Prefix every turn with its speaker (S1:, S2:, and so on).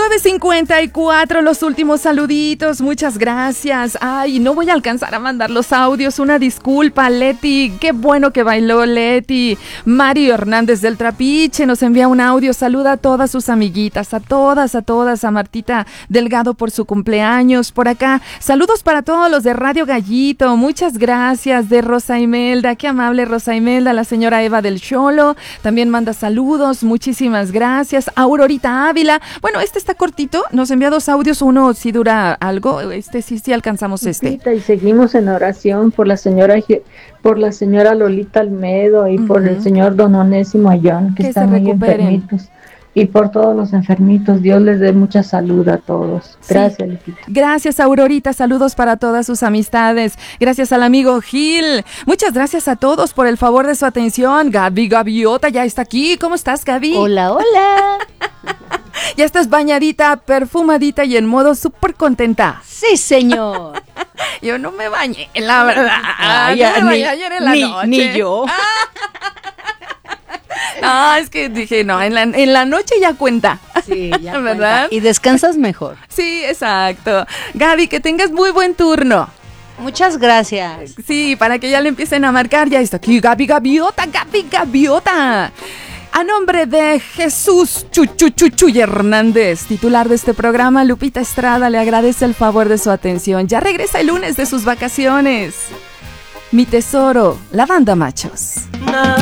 S1: 9:54, los últimos saluditos, muchas gracias. Ay, no voy a alcanzar a mandar los audios, una disculpa, Leti, qué bueno que bailó Leti. Mario Hernández del Trapiche nos envía un audio, saluda a todas sus amiguitas, a todas, a Martita Delgado por su cumpleaños, por acá, saludos para todos los de Radio Gallito, muchas gracias, de Rosa Imelda, qué amable Rosa Imelda, la señora Eva del Cholo, también manda saludos, muchísimas gracias. Aurorita Ávila, bueno, este está cortito, nos envía 2 audios, uno sí dura algo, sí alcanzamos este.
S2: Y seguimos en oración por la señora Lolita Almedo y por el señor Don Onésimo Ayón, que están muy enfermitos. Y por todos los enfermitos, Dios les dé mucha salud a todos. Gracias, sí. Lupita.
S1: Gracias, Aurorita, saludos para todas sus amistades. Gracias al amigo Gil. Muchas gracias a todos por el favor de su atención. Gaby Gaviota ya está aquí. ¿Cómo estás, Gaby?
S3: Hola, hola.
S1: Ya estás bañadita, perfumadita y en modo súper contenta.
S3: Sí, señor.
S1: Yo no me bañé, la verdad.
S3: Yo me bañé ayer en la noche. Ni yo.
S1: No, es que dije, no, en la noche ya cuenta.
S3: Sí, ya
S1: ¿verdad?
S3: Cuenta. Y descansas mejor.
S1: Sí, exacto. Gaby, que tengas muy buen turno.
S3: Muchas gracias.
S1: Sí, para que ya le empiecen a marcar, ya está aquí Gaby Gaviota. A nombre de Jesús Chuchuchuchuy Hernández, titular de este programa, Lupita Estrada le agradece el favor de su atención. Ya regresa el lunes de sus vacaciones. Mi tesoro, la banda Machos.